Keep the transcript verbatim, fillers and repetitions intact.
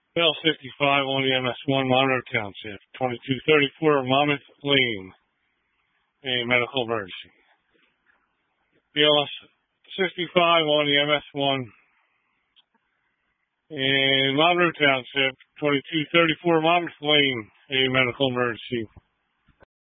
Bell sixty-five on the M S one, Monroe Township, twenty-two thirty-four Monmouth Lane, a medical emergency. B L S sixty-five on the M S one in Monroe Township, twenty-two thirty-four Monmouth Lane, a medical emergency.